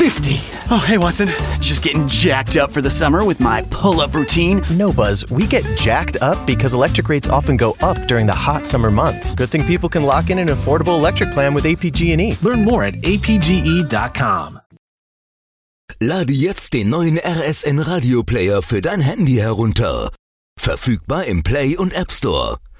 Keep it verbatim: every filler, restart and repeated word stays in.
fifty. Oh, hey, Watson. Just getting jacked up for the summer with my pull-up routine. No, Buzz. We get jacked up because electric rates often go up during the hot summer months. Good thing people can lock in an affordable electric plan with A P G and E. Learn more at A P G E dot com. Lade jetzt den neuen R S N Radio Player für dein Handy herunter. Verfügbar im Play und App Store.